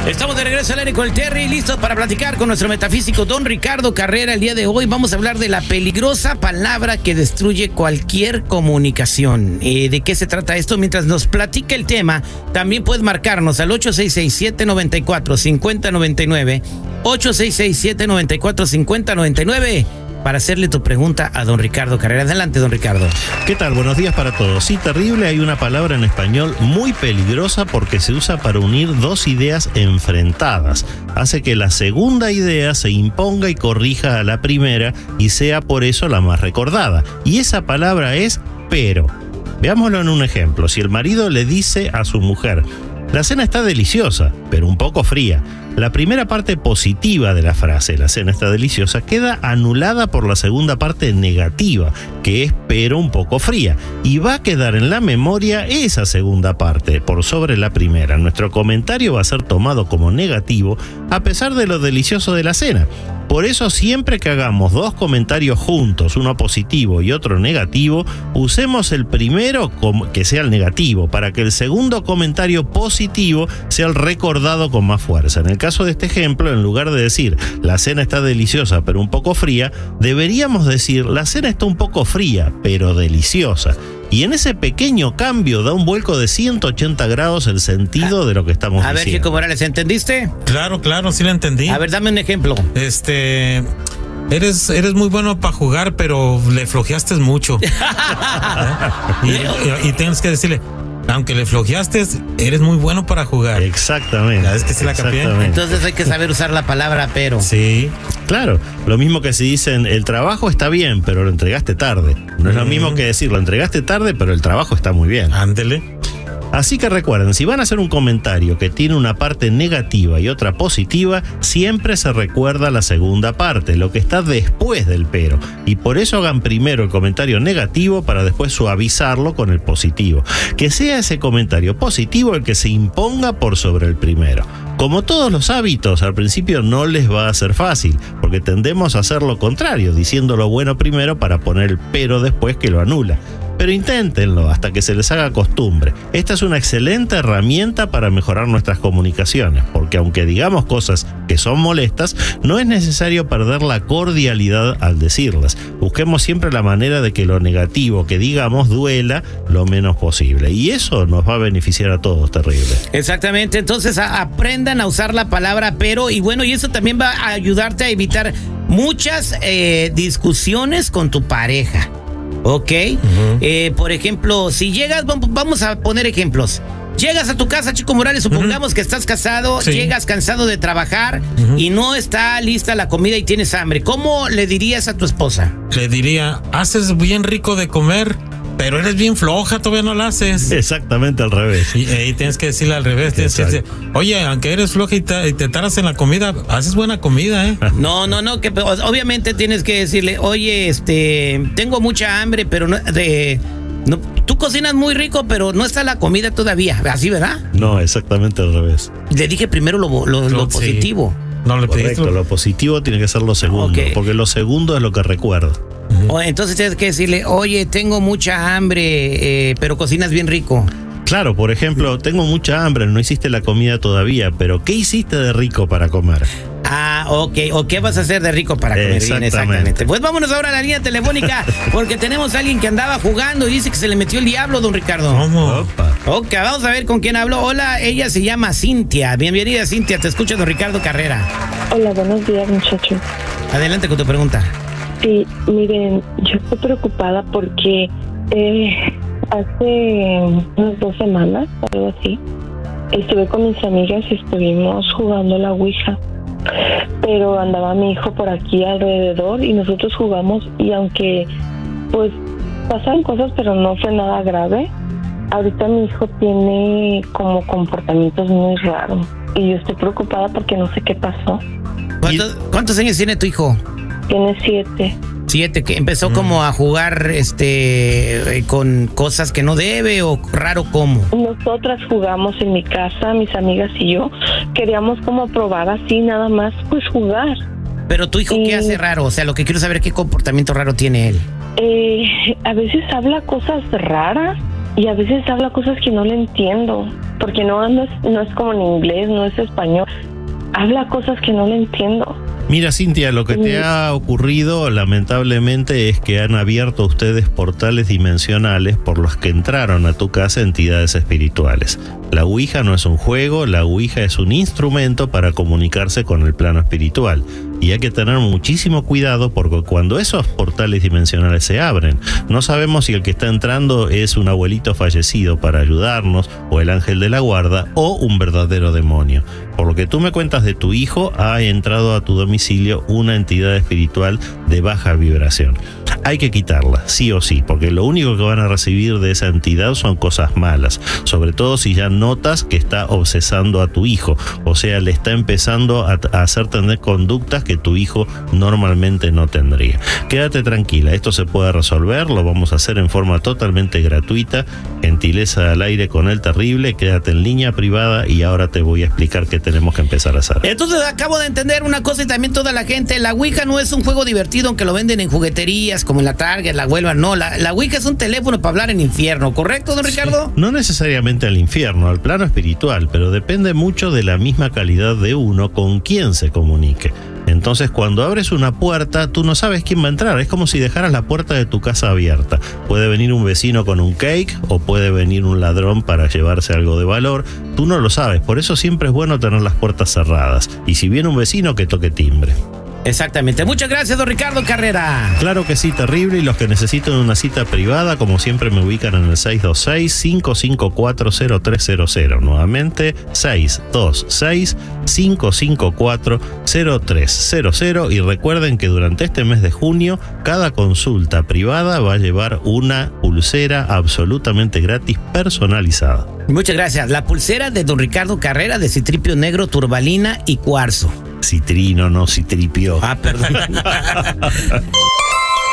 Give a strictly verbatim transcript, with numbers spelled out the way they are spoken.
Estamos de regreso al aire con el Terry, listos para platicar con nuestro metafísico don Ricardo Carrera. El día de hoy vamos a hablar de la peligrosa palabra que destruye cualquier comunicación. Eh, ¿De qué se trata esto? Mientras nos platica el tema, también puedes marcarnos al ocho seis seis, siete nueve cuatro, cinco cero nueve nueve, ocho seis seis, siete nueve cuatro, cinco cero nueve nueve, para hacerle tu pregunta a don Ricardo Carrera. Adelante, don Ricardo. ¿Qué tal? Buenos días para todos. Sí, terrible, hay una palabra en español muy peligrosa porque se usa para unir dos ideas enfrentadas. Hace que la segunda idea se imponga y corrija a la primera y sea por eso la más recordada. Y esa palabra es pero. Veámoslo en un ejemplo. Si el marido le dice a su mujer: la cena está deliciosa, pero un poco fría. La primera parte positiva de la frase, la cena está deliciosa, queda anulada por la segunda parte negativa, que es pero un poco fría. Y va a quedar en la memoria esa segunda parte, por sobre la primera. Nuestro comentario va a ser tomado como negativo, a pesar de lo delicioso de la cena. Por eso siempre que hagamos dos comentarios juntos, uno positivo y otro negativo, usemos el primero como que sea el negativo, para que el segundo comentario positivo sea el recordado con más fuerza. En el caso de este ejemplo, en lugar de decir la cena está deliciosa pero un poco fría, deberíamos decir la cena está un poco fría pero deliciosa. Y en ese pequeño cambio da un vuelco de ciento ochenta grados el sentido de lo que estamos a diciendo. A ver, Chico Morales, ¿entendiste? Claro, claro, sí lo entendí. A ver, dame un ejemplo. Este... Eres, eres muy bueno para jugar, pero le flojeaste mucho. ¿Eh? y, y, y tienes que decirle, aunque le flojeaste, eres muy bueno para jugar. Exactamente. ¿Sabes que sí la capié? Entonces hay que saber usar la palabra pero. Sí. Claro, lo mismo que si dicen el trabajo está bien, pero lo entregaste tarde. No es lo mismo que decir lo entregaste tarde, pero el trabajo está muy bien. Ándele. Así que recuerden, si van a hacer un comentario que tiene una parte negativa y otra positiva, siempre se recuerda la segunda parte, lo que está después del pero. Y por eso hagan primero el comentario negativo para después suavizarlo con el positivo. Que sea ese comentario positivo el que se imponga por sobre el primero. Como todos los hábitos, al principio no les va a ser fácil, porque tendemos a hacer lo contrario, diciendo lo bueno primero para poner el pero después que lo anula. Pero inténtenlo hasta que se les haga costumbre. Esta es una excelente herramienta para mejorar nuestras comunicaciones, porque aunque digamos cosas que son molestas, no es necesario perder la cordialidad al decirlas. Busquemos siempre la manera de que lo negativo que digamos duela lo menos posible. Y eso nos va a beneficiar a todos, terrible. Exactamente, entonces a, aprendan a usar la palabra pero, y bueno, y eso también va a ayudarte a evitar muchas eh, discusiones con tu pareja. Ok, uh-huh. eh, por ejemplo, si llegas, vamos a poner ejemplos. Llegas a tu casa, Chico Morales, supongamos uh-huh. que estás casado, sí. Llegas cansado de trabajar uh-huh. y no está lista la comida y tienes hambre. ¿Cómo le dirías a tu esposa? Le diría, haces bien rico de comer, pero eres bien floja, todavía no la haces. Exactamente al revés. Y, y tienes que decirle al revés. Tienes que decir, oye, aunque eres floja y te, y te taras en la comida, haces buena comida, ¿eh? No, no, no, que obviamente tienes que decirle, oye, este, tengo mucha hambre, pero no, de, no, tú cocinas muy rico, pero no está la comida todavía. ¿Así, verdad? No, exactamente al revés. Le dije primero lo, lo, lo, lo sí. positivo. No, le Correcto, lo positivo tiene que ser lo segundo, okay. Porque lo segundo es lo que recuerda. Uh-huh. Entonces tienes que decirle, oye, tengo mucha hambre, eh, pero cocinas bien rico. Claro, por ejemplo, tengo mucha hambre, no hiciste la comida todavía, pero ¿qué hiciste de rico para comer? Ah, ok, o qué vas a hacer de rico para comer. Exactamente. Bien, exactamente. Pues vámonos ahora a la línea telefónica, porque tenemos a alguien que andaba jugando y dice que se le metió el diablo, don Ricardo. ¿Cómo? Opa. Ok, vamos a ver con quién habló. Hola, ella se llama Cintia. Bienvenida, Cintia, te escucha don Ricardo Carrera. Hola, buenos días, muchachos. Adelante con tu pregunta. Sí, miren, yo estoy preocupada porque eh, hace unas dos semanas, algo así, estuve con mis amigas y estuvimos jugando la Ouija, pero andaba mi hijo por aquí alrededor y nosotros jugamos, y aunque pues pasaron cosas pero no fue nada grave, ahorita mi hijo tiene como comportamientos muy raros y yo estoy preocupada porque no sé qué pasó. ¿Cuántos, ¿cuántos años tiene tu hijo? Tiene siete. Siete, que empezó mm. como a jugar este con cosas que no debe, o raro cómo. Nosotras jugamos en mi casa, mis amigas y yo, queríamos como probar así nada más, pues jugar. Pero tu hijo, ¿qué y... hace raro? O sea, lo que quiero saber, ¿qué comportamiento raro tiene él? Eh, a veces habla cosas raras y a veces habla cosas que no le entiendo, porque no, no, es, no es como en inglés, no es español, habla cosas que no le entiendo. Mira, Cintia, lo que te ha ocurrido lamentablemente es que han abierto ustedes portales dimensionales por los que entraron a tu casa entidades espirituales. La Ouija no es un juego, la Ouija es un instrumento para comunicarse con el plano espiritual. Y hay que tener muchísimo cuidado porque cuando esos portales dimensionales se abren, no sabemos si el que está entrando es un abuelito fallecido para ayudarnos, o el ángel de la guarda, o un verdadero demonio. Por lo que tú me cuentas de tu hijo, ha entrado a tu domicilio una entidad espiritual de baja vibración. Hay que quitarla, sí o sí, porque lo único que van a recibir de esa entidad son cosas malas, sobre todo si ya notas que está obsesando a tu hijo, o sea, le está empezando a, a hacer tener conductas que tu hijo normalmente no tendría. Quédate tranquila, esto se puede resolver, lo vamos a hacer en forma totalmente gratuita. Gentileza al aire con el terrible, quédate en línea privada y ahora te voy a explicar qué tenemos que empezar a hacer. Entonces acabo de entender una cosa y también toda la gente, la Ouija no es un juego divertido aunque lo venden en jugueterías como en la Target, la Huelva, no, la, la Ouija es un teléfono para hablar en infierno, ¿correcto, don Ricardo? Sí, no necesariamente al infierno, al plano espiritual, pero depende mucho de la misma calidad de uno con quien se comunique. Entonces, cuando abres una puerta, tú no sabes quién va a entrar. Es como si dejaras la puerta de tu casa abierta. Puede venir un vecino con un cake o puede venir un ladrón para llevarse algo de valor. Tú no lo sabes. Por eso siempre es bueno tener las puertas cerradas. Y si viene un vecino, que toque timbre. Exactamente. Muchas gracias, don Ricardo Carrera. Claro que sí, terrible. Y los que necesiten una cita privada, como siempre, me ubican en el seis dos seis, cinco cinco cuatro, cero tres cero cero. Nuevamente, seis dos seis, cinco cinco cuatro, cero tres cero cero. Y recuerden que durante este mes de junio, cada consulta privada va a llevar una pulsera absolutamente gratis personalizada. Muchas gracias. La pulsera de don Ricardo Carrera de citripio negro, turbalina y cuarzo. Citrino, no citripio. Ah, perdón.